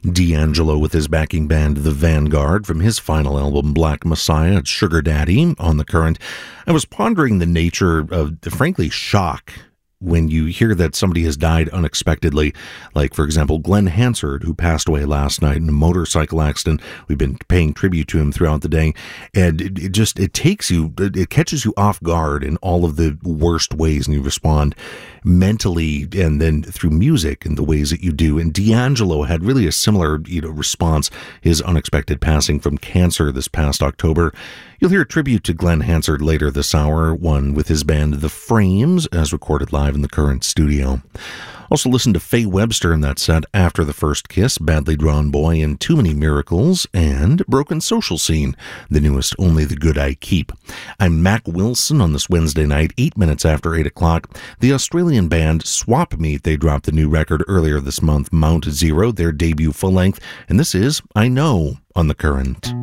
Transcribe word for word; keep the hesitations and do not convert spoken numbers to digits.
D'Angelo with his backing band The Vanguard from his final album Black Messiah, it's Sugar Daddy on The Current. I was pondering the nature of, frankly, shock when you hear that somebody has died unexpectedly, like, for example, Glenn Hansard, who passed away last night in a motorcycle accident. We've been paying tribute to him throughout the day, and it, it just, it takes you, it catches you off guard in all of the worst ways, and you respond mentally and then through music and the ways that you do. And D'Angelo had really a similar, you know, response, his unexpected passing from cancer this past October. You'll hear a tribute to Glenn Hansard later this hour, one with his band The Frames, as recorded live in the Current studio. Also listen to Faye Webster in that set, After the First Kiss, Badly Drawn Boy, and Too Many Miracles, and Broken Social Scene, the newest Only the Good I Keep. I'm Mac Wilson on this Wednesday night, eight minutes after eight o'clock. The Australian band Swap Meat, they dropped the new record earlier this month, Mount Zero, their debut full-length, and this is I Know on The Current.